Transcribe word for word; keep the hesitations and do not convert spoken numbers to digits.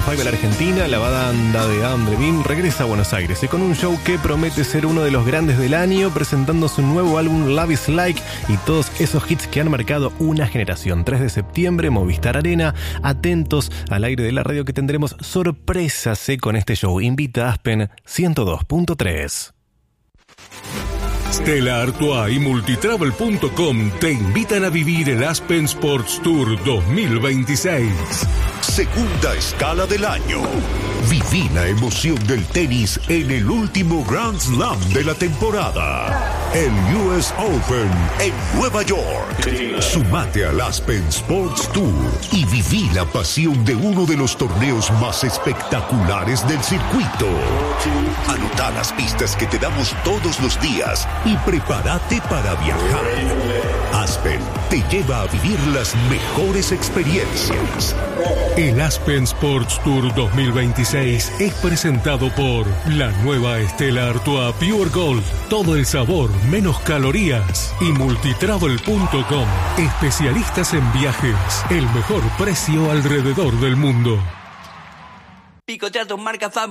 cinco a la Argentina, la banda de Adam Levine regresa a Buenos Aires y con un show que promete ser uno de los grandes del año, presentando su nuevo álbum Love is Like y todos esos hits que han marcado una generación. tres de septiembre, Movistar Arena. Atentos al aire de la radio que tendremos sorpresas eh, con este show. Invita a Aspen ciento dos punto tres. Stella Artois y Multitravel punto com te invitan a vivir el Aspen Sports Tour dos mil veintiséis. Segunda escala del año. Viví la emoción del tenis en el último Grand Slam de la temporada. El U S Open en Nueva York. Sumate al Aspen Sports Tour y viví la pasión de uno de los torneos más espectaculares del circuito. Anota las pistas que te damos todos los días y prepárate para viajar. Aspen te lleva a vivir las mejores experiencias. El Aspen Sports Tour dos mil veintiséis es presentado por la nueva Stella Artois Pure Gold. Todo el sabor, menos calorías. Y Multitravel punto com. Especialistas en viajes. El mejor precio alrededor del mundo. Picotea tus marcas favorito.